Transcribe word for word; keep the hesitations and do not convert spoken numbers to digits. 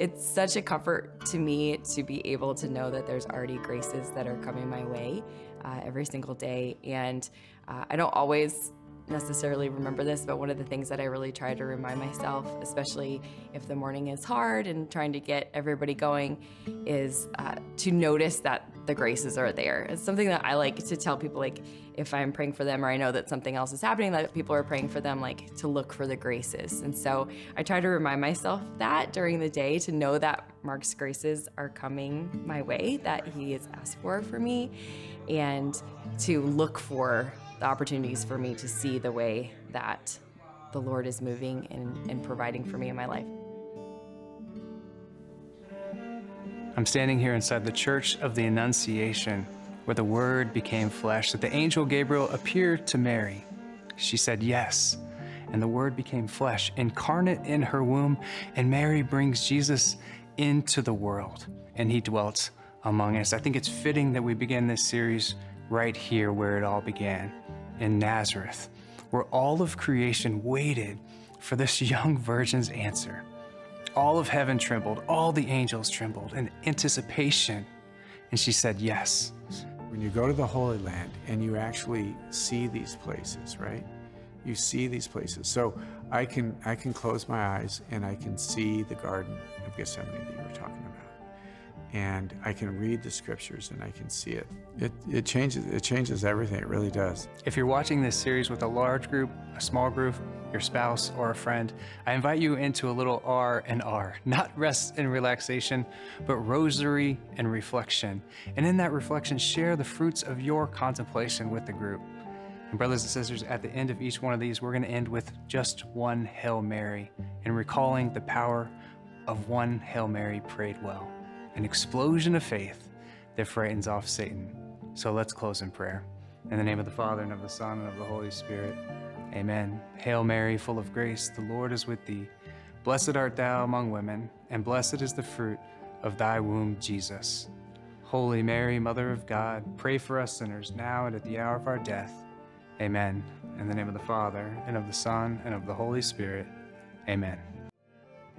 It's such a comfort to me to be able to know that there's already graces that are coming my way uh, every single day. And uh, I don't always necessarily remember this, but one of the things that I really try to remind myself, especially if the morning is hard and trying to get everybody going, is uh, to notice that the graces are there. It's something that I like to tell people, like if I'm praying for them or I know that something else is happening, that people are praying for them, like to look for the graces. And so I try to remind myself that during the day, to know that Mark's graces are coming my way, that he has asked for for me, and to look for the opportunities for me to see the way that the Lord is moving and, and providing for me in my life. I'm standing here inside the Church of the Annunciation, where the Word became flesh, that the angel Gabriel appeared to Mary. She said yes, and the Word became flesh, incarnate in her womb, and Mary brings Jesus into the world, and he dwelt among us. I think it's fitting that we begin this series right here where it all began, in Nazareth, where all of creation waited for this young virgin's answer. All of heaven trembled, all the angels trembled in anticipation, and she said yes. When you go to the Holy Land and you actually see these places, right? You see these places. So I can, I can close my eyes and I can see the Garden of Gethsemane that you were talking about. And I can read the scriptures and I can see it. It, it changes, it changes everything, it really does. If you're watching this series with a large group, a small group, your spouse, or a friend, I invite you into a little R and R, not rest and relaxation, but rosary and reflection. And in that reflection, share the fruits of your contemplation with the group. And brothers and sisters, at the end of each one of these, we're gonna end with just one Hail Mary and recalling the power of one Hail Mary prayed well, an explosion of faith that frightens off Satan. So let's close in prayer. In the name of the Father, and of the Son, and of the Holy Spirit, amen. Hail Mary, full of grace, the Lord is with thee. Blessed art thou among women, and blessed is the fruit of thy womb, Jesus. Holy Mary, Mother of God, pray for us sinners, now and at the hour of our death. Amen. In the name of the Father, and of the Son, and of the Holy Spirit, amen.